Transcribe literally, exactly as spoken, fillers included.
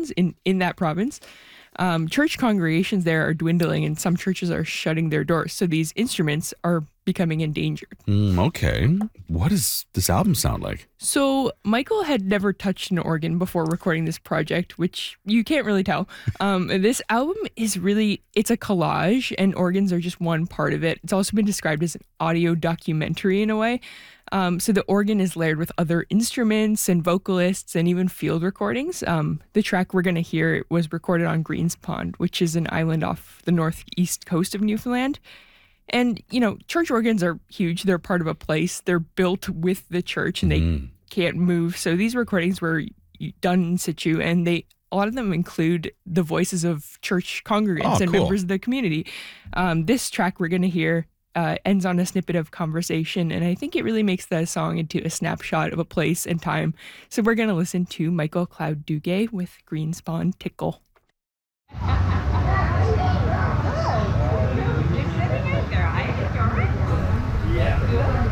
organs in, in that province. Um, church congregations there are dwindling and some churches are shutting their doors. So these instruments are becoming endangered. Mm, okay. What does this album sound like? So Michael had never touched an organ before recording this project, which you can't really tell. Um, this album is really, it's a collage and organs are just one part of it. It's also been described as an audio documentary in a way. Um, so the organ is layered with other instruments and vocalists and even field recordings. Um, the track we're going to hear was recorded on Greens Pond, which is an island off the northeast coast of Newfoundland. And, you know, church organs are huge. They're part of a place. They're built with the church and they mm. can't move. So these recordings were done in situ and they a lot of them include the voices of church congregants oh, and cool. members of the community. Um, this track we're going to hear Uh, ends on a snippet of conversation, and I think it really makes the song into a snapshot of a place and time. So we're going to listen to Michael Cloud Duguay with Greens Pond Tickle. Yeah.